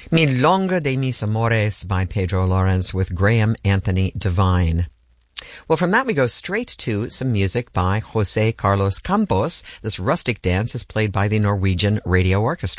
Milonga de mis amores by Pedro Lawrence with Graham Anthony Devine. Well, from that we go straight to some music by Jose Carlos Campos. This rustic dance is played by the Norwegian Radio Orchestra.